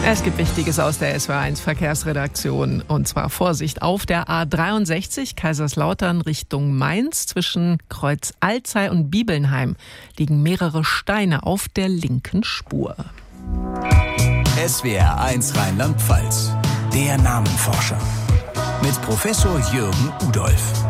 Es gibt Wichtiges aus der SW1 Verkehrsredaktion. Und zwar Vorsicht auf der A63 Kaiserslautern Richtung Mainz. Zwischen Kreuz Alzey und Bibelnheim liegen mehrere Steine auf der linken Spur. SWR1 Rheinland-Pfalz. Der Namenforscher. Mit Professor Jürgen Udolph.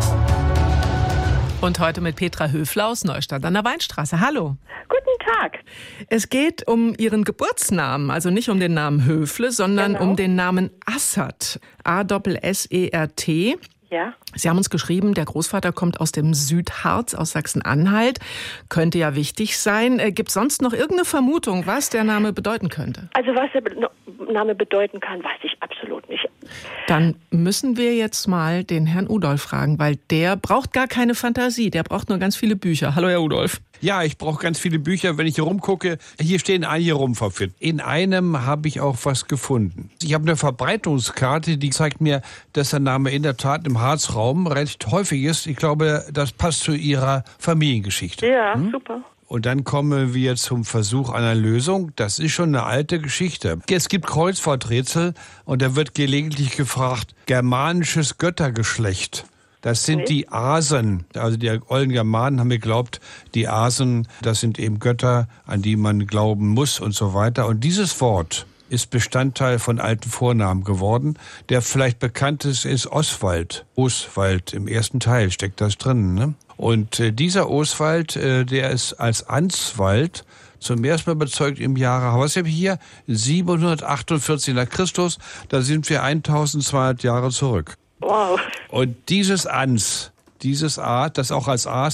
Und heute mit Petra Höfler aus Neustadt an der Weinstraße. Hallo. Guten Tag. Es geht um Ihren Geburtsnamen, also nicht um den Namen Höfle, sondern um den Namen Assert. A-S-S-E-R-T. Ja. Sie haben uns geschrieben, der Großvater kommt aus dem Südharz, aus Sachsen-Anhalt. Könnte ja wichtig sein. Gibt es sonst noch irgendeine Vermutung, was der Name bedeuten könnte? Also was der Name bedeuten kann, weiß ich absolut nicht. Dann müssen wir jetzt mal den Herrn Udolph fragen, weil der braucht gar keine Fantasie. Der braucht nur ganz viele Bücher. Hallo, Herr Udolph. Ja, ich brauche ganz viele Bücher. Wenn ich hier rumgucke, hier stehen einige rum, Frau Fitt. In einem habe ich auch was gefunden. Ich habe eine Verbreitungskarte, die zeigt mir, dass der Name in der Tat im Harzraum recht häufig ist. Ich glaube, das passt zu Ihrer Familiengeschichte. Ja, super. Und dann kommen wir zum Versuch einer Lösung. Das ist schon eine alte Geschichte. Es gibt Kreuzworträtsel und da wird gelegentlich gefragt, germanisches Göttergeschlecht. Das sind die Asen. Also die ollen Germanen haben geglaubt, die Asen, das sind eben Götter, an die man glauben muss und so weiter. Und dieses Wort ist Bestandteil von alten Vornamen geworden. Der vielleicht bekannteste ist Oswald. Oswald, im ersten Teil steckt das drin, ne? Und dieser Oswald, der ist als Answald zum ersten Mal bezeugt im Jahre, was habe ich hier? 748 nach Christus. Da sind wir 1200 Jahre zurück. Wow. Und dieses A, das auch als A